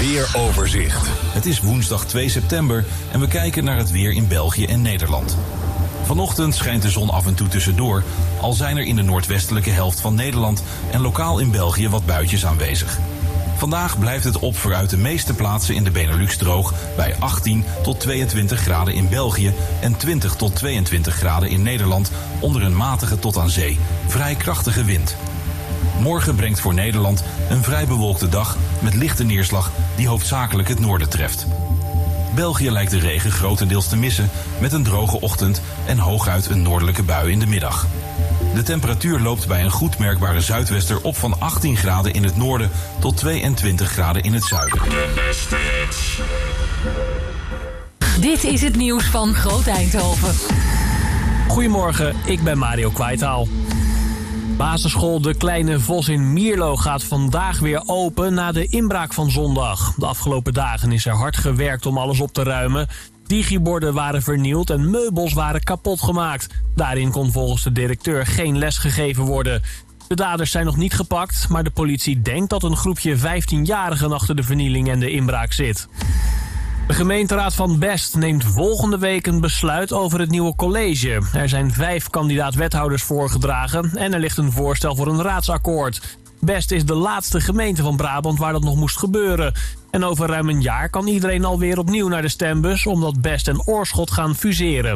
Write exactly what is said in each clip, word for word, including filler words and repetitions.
weeroverzicht. Het is woensdag twee september en we kijken naar het weer in België en Nederland. Vanochtend schijnt de zon af en toe tussendoor, al zijn er in de noordwestelijke helft van Nederland en lokaal in België wat buitjes aanwezig. Vandaag blijft het op vooruit de meeste plaatsen in de Benelux droog bij achttien tot tweeëntwintig graden in België en twintig tot tweeëntwintig graden in Nederland onder een matige tot aan zee, vrij krachtige wind. Morgen brengt voor Nederland een vrij bewolkte dag met lichte neerslag die hoofdzakelijk het noorden treft. België lijkt de regen grotendeels te missen met een droge ochtend en hooguit een noordelijke bui in de middag. De temperatuur loopt bij een goed merkbare zuidwester op van achttien graden in het noorden tot tweeëntwintig graden in het zuiden. Dit is het nieuws van Groot Eindhoven. Goedemorgen, ik ben Mario Kwijtaal. Basisschool De Kleine Vos in Mierlo gaat vandaag weer open na de inbraak van zondag. De afgelopen dagen is er hard gewerkt om alles op te ruimen. Digiborden waren vernield en meubels waren kapot gemaakt. Daarin kon volgens de directeur geen les gegeven worden. De daders zijn nog niet gepakt, maar de politie denkt dat een groepje vijftienjarigen achter de vernieling en de inbraak zit. De gemeenteraad van Best neemt volgende week een besluit over het nieuwe college. Er zijn vijf kandidaat-wethouders voorgedragen en er ligt een voorstel voor een raadsakkoord. Best is de laatste gemeente van Brabant waar dat nog moest gebeuren. En over ruim een jaar kan iedereen alweer opnieuw naar de stembus omdat Best en Oorschot gaan fuseren.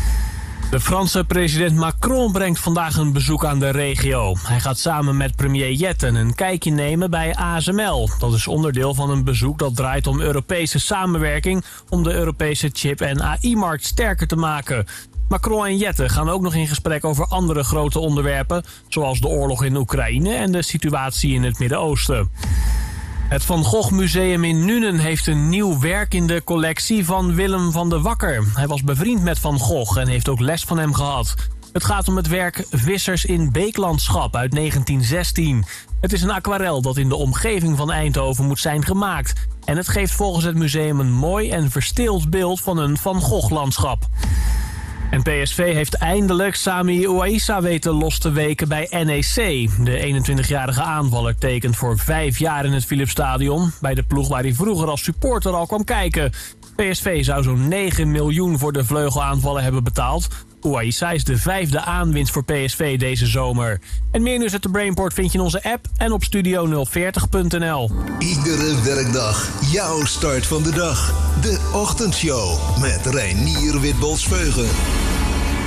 De Franse president Macron brengt vandaag een bezoek aan de regio. Hij gaat samen met premier Jetten een kijkje nemen bij A S M L. Dat is onderdeel van een bezoek dat draait om Europese samenwerking om de Europese chip- en A I-markt sterker te maken. Macron en Jetten gaan ook nog in gesprek over andere grote onderwerpen, zoals de oorlog in Oekraïne en de situatie in het Midden-Oosten. Het Van Gogh Museum in Nuenen heeft een nieuw werk in de collectie van Willem van de Wakker. Hij was bevriend met Van Gogh en heeft ook les van hem gehad. Het gaat om het werk Vissers in Beeklandschap uit negentien zestien. Het is een aquarel dat in de omgeving van Eindhoven moet zijn gemaakt. En het geeft volgens het museum een mooi en verstild beeld van een Van Gogh-landschap. En P S V heeft eindelijk Sami Ouaissa weten los te weken bij N E C. De eenentwintigjarige aanvaller tekent voor vijf jaar in het Philipsstadion, bij de ploeg waar hij vroeger als supporter al kwam kijken. P S V zou zo'n negen miljoen voor de vleugelaanvaller hebben betaald. Ouaissa is de vijfde aanwinst voor P S V deze zomer. En meer nieuws uit de Brainport vind je in onze app en op studio nul veertig punt n l. Iedere werkdag jouw start van de dag. De Ochtendshow met Reinier Witbols-Veugen.